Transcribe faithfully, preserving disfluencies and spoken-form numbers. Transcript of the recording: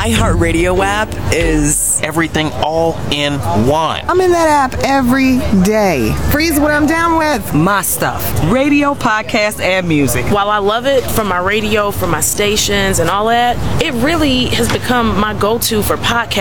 iHeartRadio app is everything all in one. I'm in that app every day. Freeze what I'm down with. my stuff. Radio, podcast, and music. While I love it from my radio, from my stations and all that, it really has become my go-to for podcasts.